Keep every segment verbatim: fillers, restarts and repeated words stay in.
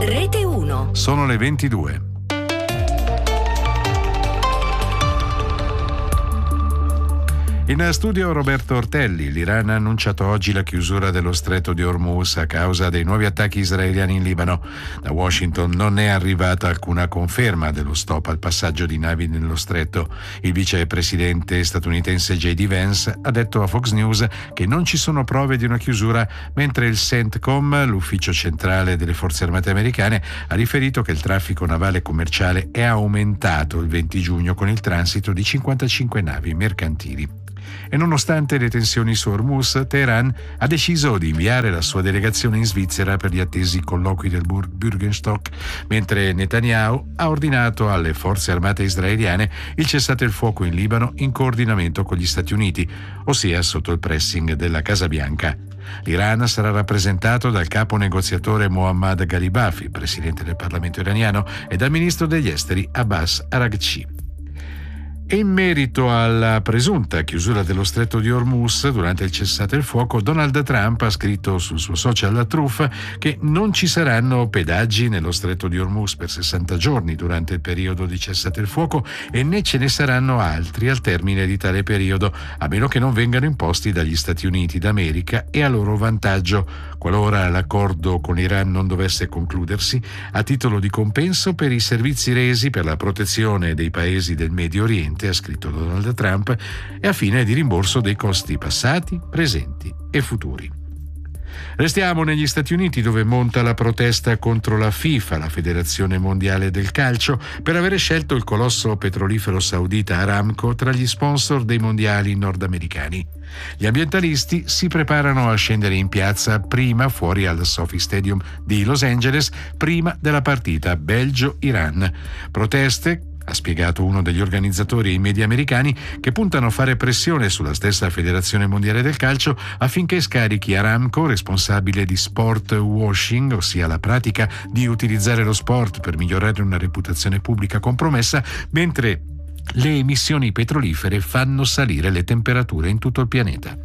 Rete uno. Sono le ventidue. In studio Roberto Ortelli. L'Iran ha annunciato oggi la chiusura dello stretto di Hormuz a causa dei nuovi attacchi israeliani in Libano. Da Washington non è arrivata alcuna conferma dello stop al passaggio di navi nello stretto. Il vicepresidente statunitense J D Vance ha detto a Fox News che non ci sono prove di una chiusura, mentre il CENTCOM, l'ufficio centrale delle forze armate americane, ha riferito che il traffico navale commerciale è aumentato il venti giugno con il transito di cinquantacinque navi mercantili. E nonostante le tensioni su Hormuz, Teheran ha deciso di inviare la sua delegazione in Svizzera per gli attesi colloqui del Bur- Bürgenstock, mentre Netanyahu ha ordinato alle forze armate israeliane il cessate il fuoco in Libano in coordinamento con gli Stati Uniti, ossia sotto il pressing della Casa Bianca. L'Iran sarà rappresentato dal capo negoziatore Mohammad Ghalibaf, presidente del Parlamento iraniano, e dal ministro degli esteri Abbas Araghchi. E in merito alla presunta chiusura dello stretto di Hormuz durante il cessate il fuoco, Donald Trump ha scritto sul suo social Truth che non ci saranno pedaggi nello stretto di Hormuz per sessanta giorni durante il periodo di cessate il fuoco e né ce ne saranno altri al termine di tale periodo, a meno che non vengano imposti dagli Stati Uniti d'America e a loro vantaggio, qualora l'accordo con l'Iran non dovesse concludersi, a titolo di compenso per i servizi resi per la protezione dei paesi del Medio Oriente, ha scritto Donald Trump, e a fine di rimborso dei costi passati, presenti e futuri. Restiamo negli Stati Uniti, dove monta la protesta contro la FIFA, la Federazione Mondiale del Calcio, per avere scelto il colosso petrolifero saudita Aramco tra gli sponsor dei mondiali nordamericani. Gli ambientalisti si preparano a scendere in piazza prima fuori al SoFi Stadium di Los Angeles, prima della partita Belgio-Iran. Proteste, ha spiegato uno degli organizzatori ai media americani, che puntano a fare pressione sulla stessa Federazione Mondiale del Calcio affinché scarichi Aramco, responsabile di sport washing, ossia la pratica di utilizzare lo sport per migliorare una reputazione pubblica compromessa, mentre le emissioni petrolifere fanno salire le temperature in tutto il pianeta.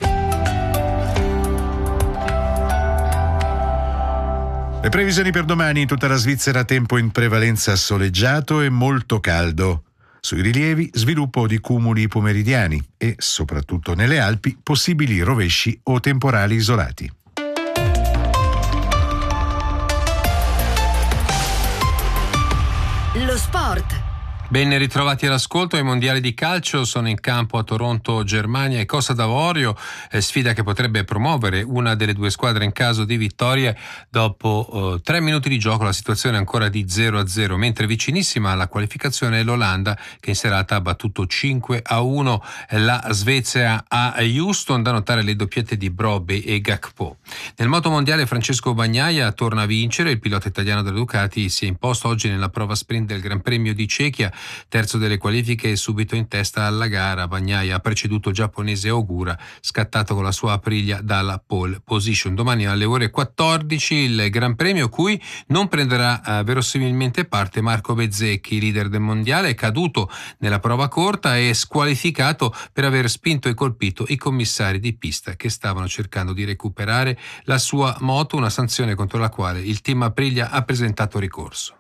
Le previsioni per domani: in tutta la Svizzera tempo in prevalenza soleggiato e molto caldo. Sui rilievi sviluppo di cumuli pomeridiani e, soprattutto nelle Alpi, possibili rovesci o temporali isolati. Lo sport. Ben ritrovati all'ascolto. I mondiali di calcio sono in campo a Toronto, Germania e Costa d'Avorio, eh, sfida che potrebbe promuovere una delle due squadre in caso di vittoria. Dopo eh, tre minuti di gioco la situazione è ancora di zero a zero, mentre vicinissima alla qualificazione è l'Olanda, che in serata ha battuto cinque a uno la Svezia a Houston. Da notare le doppiette di Brobbey e Gakpo. Nel moto mondiale Francesco Bagnaia torna a vincere. Il pilota italiano della Ducati si è imposto oggi nella prova sprint del Gran Premio di Cechia, terzo delle qualifiche e subito in testa alla gara. Bagnaia ha preceduto il giapponese Ogura, scattato con la sua Aprilia dalla pole position. Domani alle ore quattordici il Gran Premio, cui non prenderà eh, verosimilmente parte Marco Bezzecchi, leader del mondiale, caduto nella prova corta e squalificato per aver spinto e colpito i commissari di pista che stavano cercando di recuperare la sua moto, una sanzione contro la quale il team Aprilia ha presentato ricorso.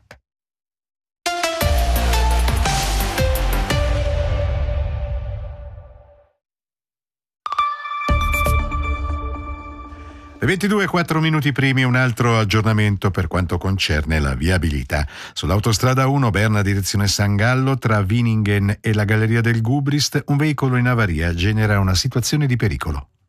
Le ventidue e quattro minuti primi, un altro aggiornamento per quanto concerne la viabilità. Sull'autostrada uno Berna direzione San Gallo, tra Winingen e la Galleria del Gubrist, un veicolo in avaria genera una situazione di pericolo.